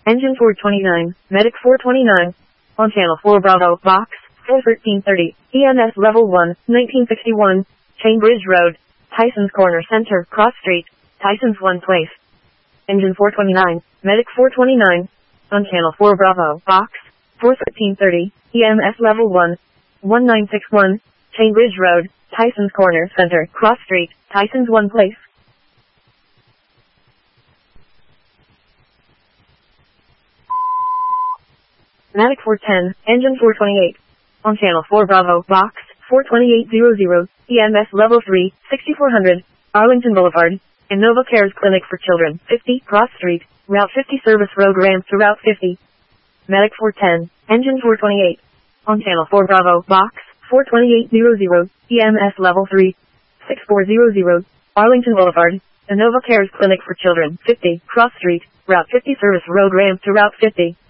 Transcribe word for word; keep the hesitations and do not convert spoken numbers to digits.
Engine four twenty-nine, Medic four twenty-nine. On Channel four Bravo, Box, four thirteen thirty, E M S Level one, nineteen sixty-one, Chainbridge Road, Tysons Corner Center, Cross Street, Tysons one Place. Engine four twenty-nine, Medic four twenty-nine. On Channel four Bravo, Box, four thirteen thirty, E M S Level one, nineteen sixty-one, Chainbridge Road, Tysons Corner Center, Cross Street, Tysons one Place. Medic four ten, Engine four twenty-eight. On Channel four Bravo, Box, four twenty-eight hundred, E M S Level three, sixty-four hundred, Arlington Boulevard, Innova Cares Clinic for Children, fifty, Cross Street, Route fifty Service Road ramp to Route fifty. Medic four ten, Engine four twenty-eight. On Channel four Bravo, Box, four twenty-eight hundred, E M S Level three, sixty-four hundred, Arlington Boulevard, Innova Cares Clinic for Children, fifty, Cross Street, Route fifty Service Road ramp to Route fifty.